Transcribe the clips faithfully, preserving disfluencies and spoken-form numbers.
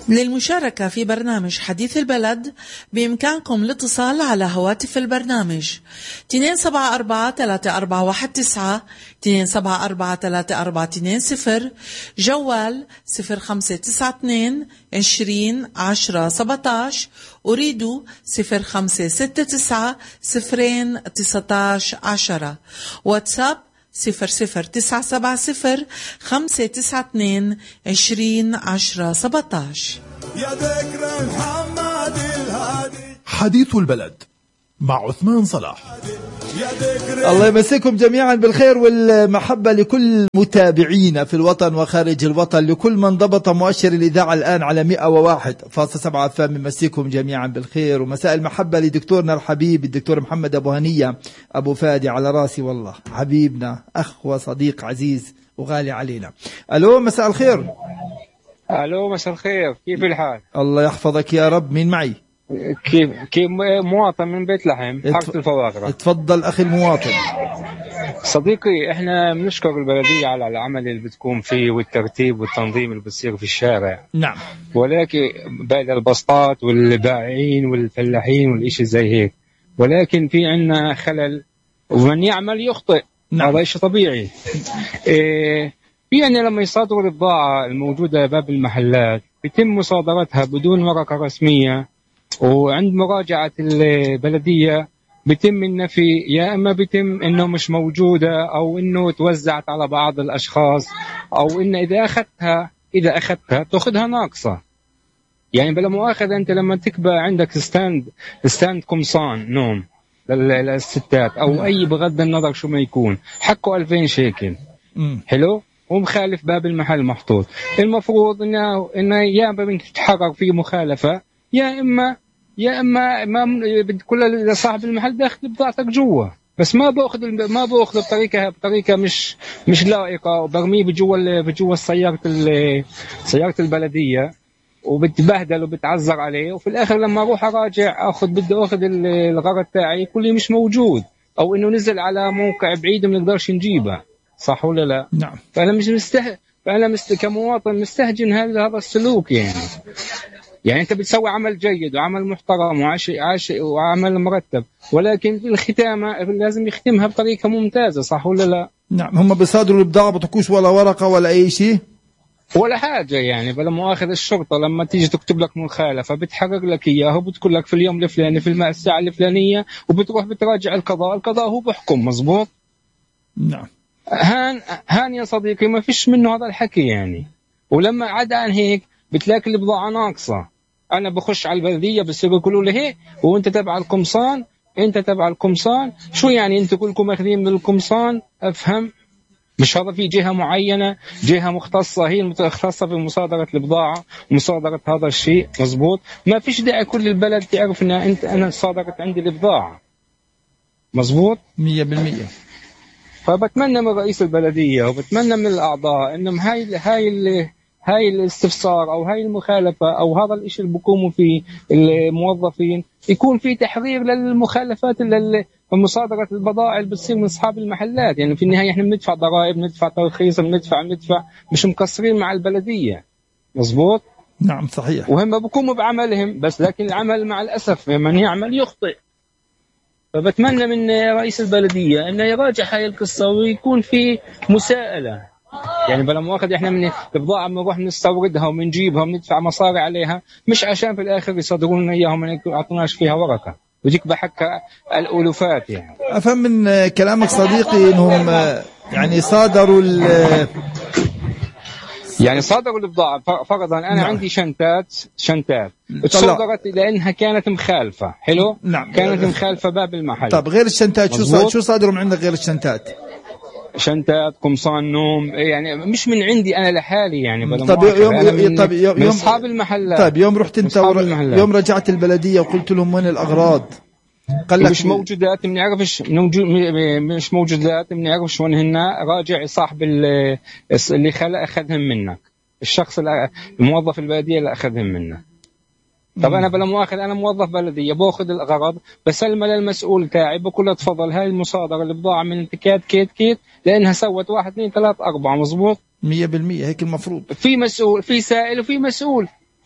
للمشاركة في برنامج حديث البلد بإمكانكم الاتصال على هواتف البرنامج اثنين سبعة أربعة ثلاثة أربعة واحد تسعة اثنين سبعة أربعة ثلاثة أربعة اثنين صفر، جوال صفر خمسة تسعة اثنين عشرين عشرة سبعتاش، أريد صفر خمسة ستة تسعة صفرين تسعتاش عشرة، واتساب صفر صفر تسعة سبعة صفر خمسة تسعة اثنين عشرين عشرة سبعتاش. يا ذكر محمد الهادي. حديث البلد مع عثمان صلاح. الله يمسيكم جميعا بالخير والمحبة لكل متابعينا في الوطن وخارج الوطن، لكل من ضبط مؤشر الإذاعة الآن على مئة وواحد فاصلة سبعة فام. يمسيكم جميعا بالخير ومساء المحبة لدكتورنا الحبيب الدكتور محمد أبو هنية أبو فادي، على راسي والله، حبيبنا أخ وصديق عزيز وغالي علينا. ألو مساء الخير. ألو مساء الخير، كيف الحال؟ الله يحفظك يا رب. مين معي؟ كيف كيف مواطن من بيت لحم حارة الفواكه. تفضل أخي المواطن. صديقي، احنا بنشكر البلدية على العمل اللي بتكون فيه والترتيب والتنظيم اللي بتصير في الشارع. نعم. ولكن بعد البسطات والبائعين والفلاحين والإشي زي هيك، ولكن في عنا خلل ومن يعمل يخطئ. نعم. هذا شيء طبيعي. إيه في عنا لما يصادروا البضاعة الموجودة باب المحلات بيتم مصادرتها بدون ورقة رسمية، وعند مراجعة البلدية بيتم النفي، يا إما بيتم إنه مش موجودة أو إنه توزعت على بعض الأشخاص، أو إن إذا أخذتها إذا أخذتها تأخذها ناقصة. يعني بلا مؤاخذة أنت لما تكبى عندك ستاند ستاند قمصان نوم للستات أو أي بغض النظر شو ما يكون، حقه ألفين شيكل. حلو، ومخالف باب المحل محطوط. المفروض إنه إنه يا إما بتتحرر في مخالفة، يا إما يا إما ما كل صاحب المحل بياخذ بضاعتك جوا، بس ما بأخذ ما بأخذ بطريقة بطريقة مش مش لائقة، وبرميه بجوا بجوا سيارة سيارة البلدية وبتبهدل وبتعذر عليه، وفي الآخر لما أروح أراجع أخذ بدي أخذ الغرض تاعي كله مش موجود، أو إنه نزل على موقع بعيد ما نقدرش نجيبه. صح ولا لا؟ نعم. فأنا مش مستح فأنا مست كمواطن مستهجن هذا هذا السلوك. يعني يعني أنت بتسوي عمل جيد وعمل محترم وعاش عاش وعمل مرتب، ولكن في الختامة لازم يختمها بطريقة ممتازة. صح ولا لا؟ نعم. هم بيصادروا البضاعة بتكوش ولا ورقة ولا أي شيء ولا حاجة. يعني بلا مؤاخذة الشرطة لما تيجي تكتب لك مخالفة بتحقق لك إياه وبتقول لك في اليوم الفلاني في الساعة الفلانية، وبتروح بتراجع القضاء، القضاء هو بحكم. مزبوط. نعم. هان هان يا صديقي ما فيش منه هذا الحكي يعني. ولما عدا عن هيك بتلاقي البضاعة ناقصة. أنا بخش على البلدية بصيروا يقولوا لي هي وأنت تبع القمصان، أنت تبع القمصان. شو يعني أنت كلكم ماخذين من القمصان؟ أفهم. مش هذا في جهة معينة، جهة مختصة هي المختصة في مصادرة البضاعة ومصادرة هذا الشيء. مزبوط. ما فيش داعي كل البلد تعرف أن أنت أنا صادرت عندي البضاعة. مزبوط. مية بالمية. فبتمنى من رئيس البلدية وبتمنى من الأعضاء إنهم هاي هاي اللي هاي الاستفسار أو هاي المخالفة أو هذا الإشي اللي بيقوموا فيه الموظفين يكون في تحرير للمخالفات اللي مصادرة البضائع اللي بتصير من أصحاب المحلات. يعني في النهاية إحنا بندفع ضرائب، ندفع ترخيص، بندفع بندفع مش مقصرين مع البلدية. مظبوط. نعم صحيح. وهم بيقوموا بعملهم، بس لكن العمل مع الأسف من يعمل يخطئ. فبتمنى من رئيس البلدية إنه يراجع هاي القصة ويكون في مساءلة. يعني بلا مؤاخذة إحنا من البضاعة بنروح نستوردها وبنجيبها وبندفع مصاري عليها، مش عشان في الآخر يصدرون لنا إياها وما يعطوناش فيها ورقة ويجيك بحق الألوفات. يعني أفهم من كلامك صديقي إنهم يعني صادروا ال يعني صادروا البضاعة. فرضا أنا نعم. عندي شنتات شنتات تصدرت لأنها كانت مخالفة. حلو. نعم. كانت مخالفة باب المحل. طب غير الشنتات شو صادر شو صادروا من عندك غير الشنتات؟ شنتات، قمصان نوم، يعني مش من عندي أنا لحالي. يعني طب يوم من طب يوم من أصحاب المحلات. طيب يوم رحت أنت ور... يوم رجعت البلدية وقلت لهم وين الأغراض؟ قال لك مش موجودات، بنعرفش مش موجودات، بنعرفش وين هن. راجع صاحب اللي خلق أخذهم منك، الشخص الموظف البلدية اللي أخذهم منك. طب أنا بلا مؤاخذ أنا موظف بلدية باخذ الغرض بسلمه للمسؤول تاعي بقول له تفضل هاي المصادرة البضاعة من كيت كيت كيت لأنها سوت واحد اثنين ثلاث أربعة. مظبوط. مية بالمية هيك المفروض. في مسؤول، في سائل وفي مسؤول.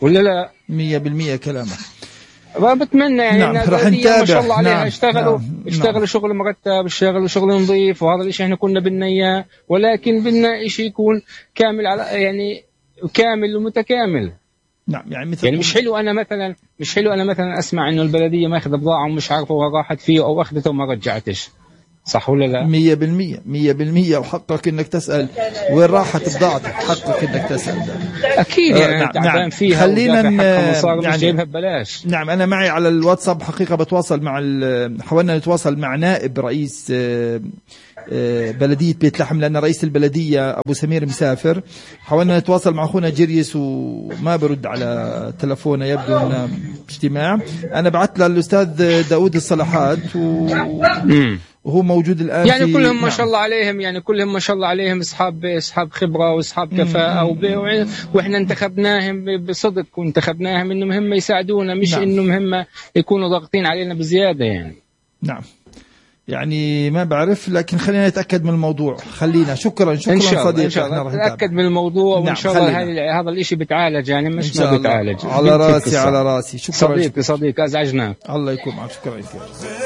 ولا لا؟ مية بالمية كلامك. بتمنى يعني نعم الناس راح نتابع ما شاء الله عليها نعم. اشتغلوا نعم. اشتغلوا نعم. شغل مرتب، اشتغلوا شغل نظيف، وهذا الشيء احنا كنا بدنا اياه، ولكن بدنا شيء يكون كامل على يعني كامل ومتكامل. نعم يعني مثل يعني مش حلو انا مثلا مش حلو انا مثلا اسمع انه البلديه ماخذه بضاعه ومش عارفه وين راحت فيه او اخذته وما رجعتش، صح ولا لا؟ مية بالمية مية بالمية وحقك انك تسأل وين راحت بضاعتك، حقك انك تسأل ده. اكيد يعني آه نعم تعبان نعم. فيها خلينا يعني يعني جايبها ببلاش. نعم انا معي على الواتساب حقيقة بتواصل مع حاولنا نتواصل مع نائب رئيس بلدية بيت لحم لأن رئيس البلدية أبو سمير مسافر. حاولنا نتواصل مع أخونا جريس وما برد على تلفونه، يبدو أنه اجتماع. أنا بعت له الأستاذ داود الصلاحات و... وهو موجود الآن يعني كلهم ما نعم. شاء الله عليهم يعني كلهم ما شاء الله عليهم أصحاب أصحاب خبرة وأصحاب كفاءة وب... وإحنا انتخبناهم بصدق وانتخبناهم إنه مهمة يساعدونا مش نعم. إنه مهمة يكونوا ضاغطين علينا بزيادة يعني. نعم يعني ما بعرف لكن خلينا نتأكد من الموضوع. خلينا شكرا شكرا إن شاء الله صديقي إن شاء الله نتأكد من الموضوع. نعم. وإن شاء الله هذا هذا الإشي بتعالج يعني مش ما بتعالج. على راسي على راسي. شكرا صديقي صديقي أزعجناك. الله يكون معك. شكرا.